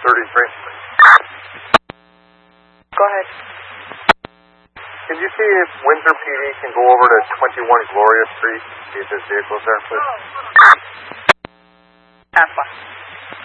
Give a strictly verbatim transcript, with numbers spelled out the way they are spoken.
thirty-three. Go ahead. Can you see if Windsor P D can go over to twenty-one Gloria Street, see if his vehicle's there, please? Alpha.